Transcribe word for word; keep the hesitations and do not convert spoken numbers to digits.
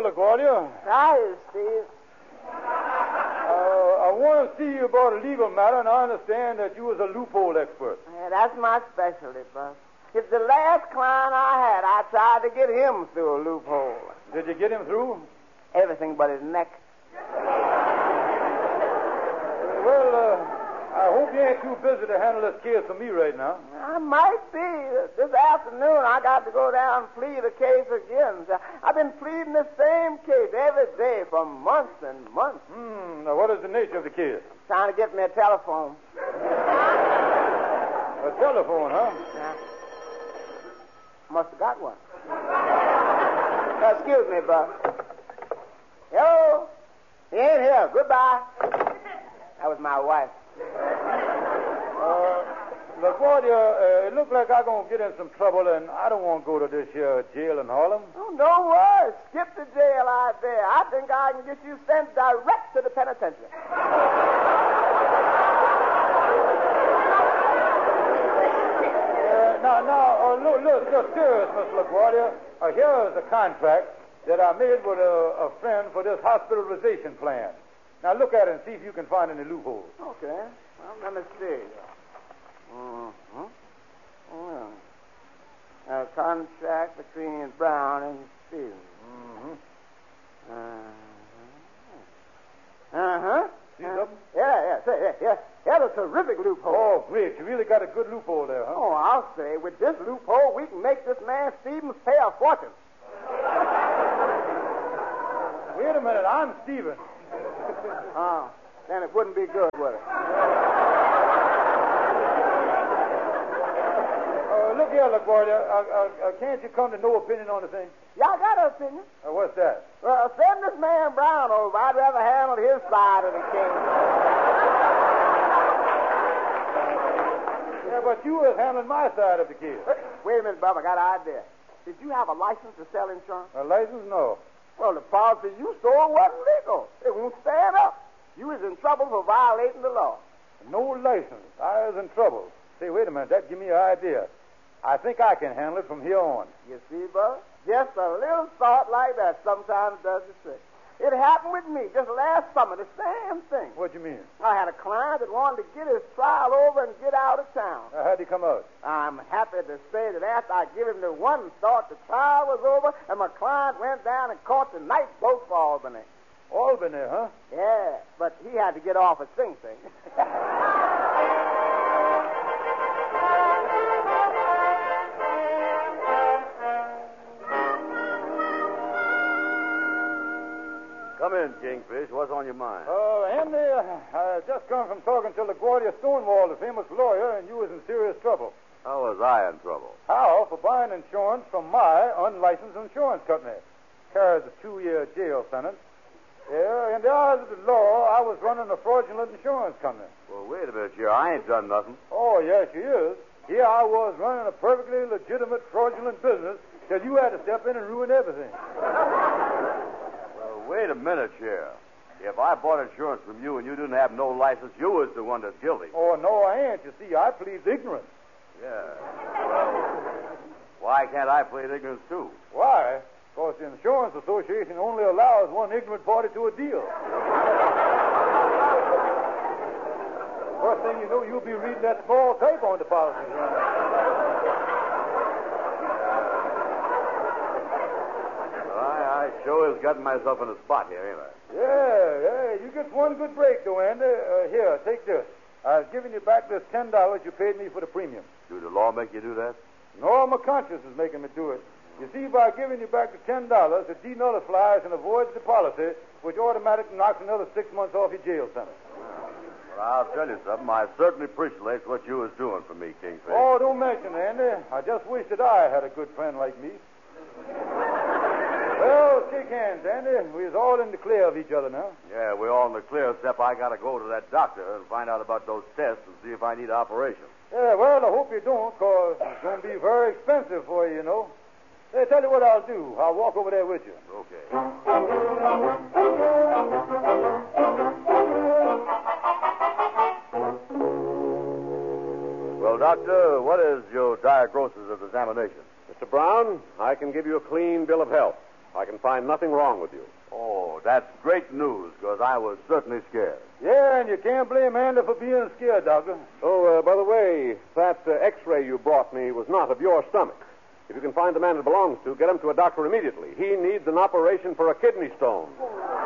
LaGuardia. Hi, Steve. Uh, I want to see you about a legal matter, and I understand that you was a loophole expert. Yeah, that's my specialty, Buck. If the last client I had, I tried to get him through a loophole. Did you get him through? Everything but his neck. Well, uh, I hope you ain't too busy to handle this case for me right now. I might be. This afternoon, I got to go down and plead the case again. I've been pleading the same case every day for months and months. Hmm. Now, what is the nature of the case? Trying to get me a telephone. A telephone, huh? Yeah. Must have got one. uh, excuse me, Buck. Hello? He ain't here. Goodbye. That was my wife. Uh, LaGuardia, uh, it looks like I'm going to get in some trouble, and I don't want to go to this here jail in Harlem. Oh, no worries. Skip the jail out there. I think I can get you sent direct to the penitentiary. uh, now, now, uh, look, look, look, serious, Mister LaGuardia. Uh, here is a contract that I made with a, a friend for this hospitalization plan. Now, look at it and see if you can find any loopholes. Okay. Well, let me see. Mm-hmm. Well, a contract between Brown and Stevens. Mm-hmm. Uh-huh. Uh-huh. See something? Yeah, yeah, say, yeah, yeah. That's a terrific loophole. Oh, great. You really got a good loophole there, huh? Oh, I'll say, with this loophole, we can make this man Stevens pay a fortune. Wait a minute. I'm Stevens. Oh, then it wouldn't be good, would it? Uh, look here, LaGuardia. Uh, uh, uh, can't you come to no opinion on the thing? Yeah, I got an opinion. Uh, what's that? Well, send this man Brown over. I'd rather handle his side of the case. Yeah, but you was handling my side of the case. Wait a minute, Bob. I got an idea. Did you have a license to sell insurance? A license? No. Well, the policy you sold wasn't legal. It won't stand up. You was in trouble for violating the law. No license. I was in trouble. Say, wait a minute. That give me an idea. I think I can handle it from here on. You see, Bud? Just a little thought like that sometimes does the trick. It happened with me just last summer, the same thing. What do you mean? I had a client that wanted to get his trial over and get out of town. Uh, how'd he come out? I'm happy to say that after I give him the one thought, the trial was over, and my client went down and caught the night boat for Albany. Albany, huh? Yeah, but he had to get off at Sing Sing. Come in, Kingfish. What's on your mind? Uh, Andy, uh, I just come from talking to LaGuardia Stonewall, the famous lawyer, and you was in serious trouble. How was I in trouble? How? For buying insurance from my unlicensed insurance company. Carries a two-year jail sentence. Yeah, in the eyes of the law, I was running a fraudulent insurance company. Well, wait a minute here. I ain't done nothing. Oh, yes, you is. Here I was running a perfectly legitimate fraudulent business till you had to step in and ruin everything. Well, wait a minute here. If I bought insurance from you and you didn't have no license, you was the one that's guilty. Oh, no, I ain't. You see, I plead ignorance. Yeah. Well, why can't I plead ignorance, too? Why? Because the Insurance Association only allows one ignorant party to a deal. First thing you know, you'll be reading that small type on the policy. Well, I, I sure has gotten myself in a spot here, ain't I? Yeah, yeah. You get one good break, though, Andy. Uh, here, take this. I've given you back this ten dollars you paid me for the premium. Do the law make you do that? No, my conscience is making me do it. You see, by giving you back the ten dollars, it denullifies and avoids the policy, which automatically knocks another six months off your jail sentence. Well, I'll tell you something. I certainly appreciate what you was doing for me, Kingfish. Oh, don't mention it, Andy. I just wish that I had a good friend like me. Well, shake hands, Andy. We're all in the clear of each other now. Yeah, we're all in the clear, except I got to go to that doctor and find out about those tests and see if I need an operation. Yeah, well, I hope you don't, because it's going to be very expensive for you, you know. Hey, tell you what I'll do. I'll walk over there with you. Okay. Well, Doctor, what is your diagnosis of examination? Mister Brown, I can give you a clean bill of health. I can find nothing wrong with you. Oh, that's great news, because I was certainly scared. Yeah, and you can't blame Andy for being scared, Doctor. Oh, uh, by the way, that uh, x-ray you brought me was not of your stomach. If you can find the man it belongs to, get him to a doctor immediately. He needs an operation for a kidney stone.